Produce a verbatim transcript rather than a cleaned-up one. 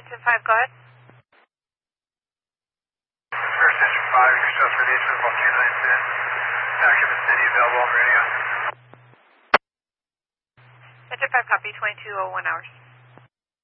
Engine five, go ahead. First Engine five, your stuff ready for Volcano incident. Occupant City available on radio. Engine five, copy, twenty-two oh one hours.